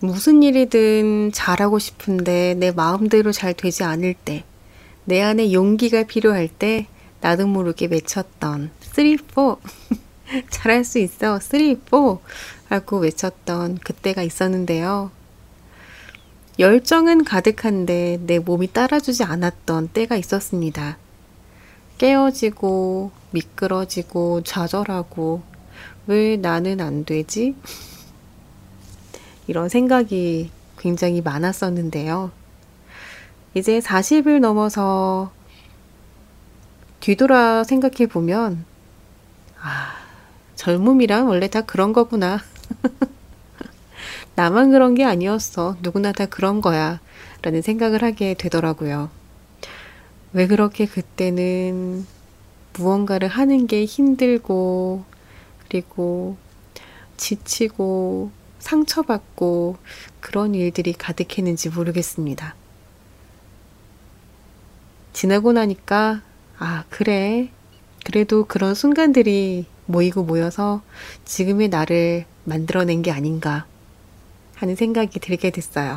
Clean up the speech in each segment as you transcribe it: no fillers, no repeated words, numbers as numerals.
무슨 일이든 잘하고 싶은데 내 마음대로 잘 되지 않을 때, 내 안에 용기가 필요할 때 나도 모르게 외쳤던 3, 4 잘할 수 있어 3, 4 라고 외쳤던 그때가 있었는데요. 열정은 가득한데 내 몸이 따라주지 않았던 때가 있었습니다. 깨어지고 미끄러지고 좌절하고 왜 나는 안 되지? 이런 생각이 굉장히 많았었는데요. 이제 40을 넘어서 뒤돌아 생각해 보면, 젊음이란 원래 다 그런 거구나. 나만 그런 게 아니었어. 누구나 다 그런 거야. 라는 생각을 하게 되더라고요. 왜 그렇게 그때는 무언가를 하는 게 힘들고, 그리고 지치고, 상처받고, 그런 일들이 가득했는지 모르겠습니다. 지나고 나니까, 그래. 그래도 그런 순간들이 모이고 모여서 지금의 나를 만들어낸 게 아닌가 하는 생각이 들게 됐어요.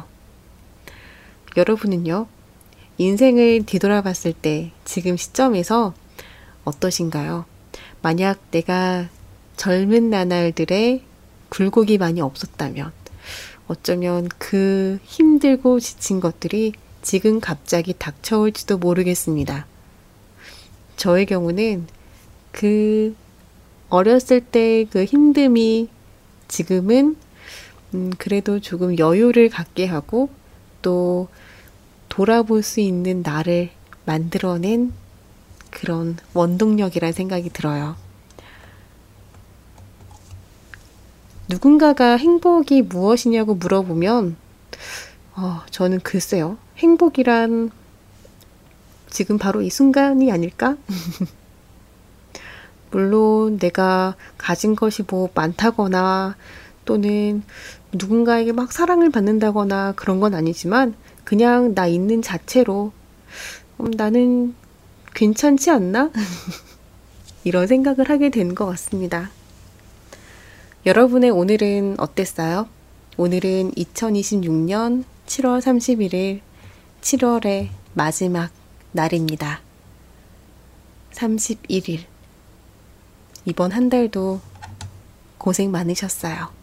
여러분은요? 인생을 뒤돌아봤을 때 지금 시점에서 어떠신가요? 만약 내가 젊은 나날들의 굴곡이 많이 없었다면 어쩌면 그 힘들고 지친 것들이 지금 갑자기 닥쳐올지도 모르겠습니다. 저의 경우는 그 어렸을 때 그 힘듦이 지금은 그래도 조금 여유를 갖게 하고 또 돌아볼 수 있는 나를 만들어낸 그런 원동력이란 생각이 들어요. 누군가가 행복이 무엇이냐고 물어보면 저는 글쎄요. 행복이란 지금 바로 이 순간이 아닐까? 물론 내가 가진 것이 뭐 많다거나 또는 누군가에게 막 사랑을 받는다거나 그런 건 아니지만 그냥 나 있는 자체로 나는 괜찮지 않나? 이런 생각을 하게 된 것 같습니다. 여러분의 오늘은 어땠어요? 오늘은 2026년 7월 31일 7월의 마지막 날입니다. 31일. 이번 한 달도 고생 많으셨어요.